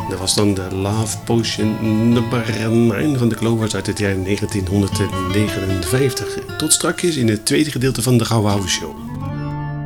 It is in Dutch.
Dat was dan de Love Potion nummer 9 van de Clovers uit het jaar 1959. Tot straks in het tweede gedeelte van de Gouden Ouwe Show.